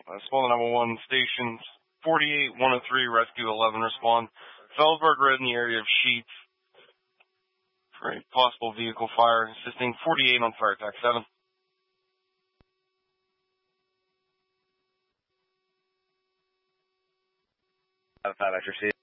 Small 911 stations. 48-103, Rescue 11 respond. Felsberg Road in the area of Sheets for a possible vehicle fire. Assisting 48 on fire attack 7. Out of 5 extra C.